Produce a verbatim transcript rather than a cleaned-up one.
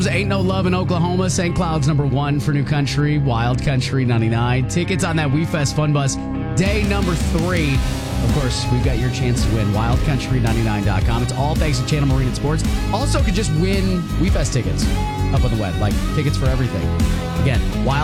Drums, Ain't No Love in Oklahoma. Saint Cloud's number one for New Country. Wild Country ninety-nine. Tickets on that WeFest Fun Bus. Day number three. Of course, we've got your chance to win. wild country ninety-nine dot com. It's all thanks to Channel Marine and Sports. Also, could just win WeFest tickets up on the web. Like, tickets for everything. Again, Wild